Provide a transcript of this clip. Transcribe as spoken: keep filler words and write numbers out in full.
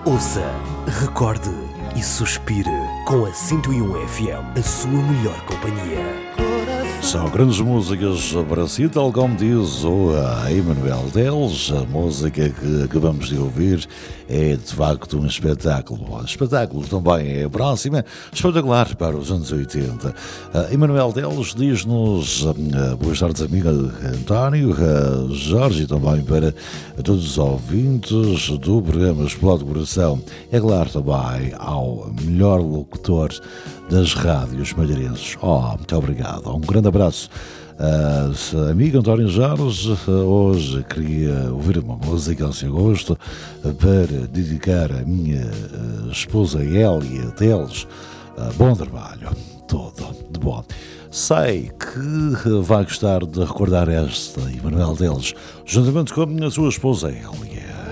Ouça, recorde e suspire com a cento e um F M, a sua melhor companhia. São grandes músicas para si, tal como diz o Emanuel Teles. A música que acabamos de ouvir é de facto um espetáculo. O espetáculo também é próxima, espetacular para os anos oitenta. Emanuel Teles diz-nos boas tardes, amiga António, Jorge, e também para todos os ouvintes do programa Explode o Coração. É claro, também ao melhor locutor das rádios madeirenses. Oh, muito obrigado. Um grande abraço. Uh, amigo António Jorge, uh, hoje queria ouvir uma música ao seu gosto para dedicar à minha uh, esposa Hélia Teles. Uh, bom trabalho, tudo de bom. Sei que vai gostar de recordar esta Emanuel Teles, juntamente com a sua esposa Hélia.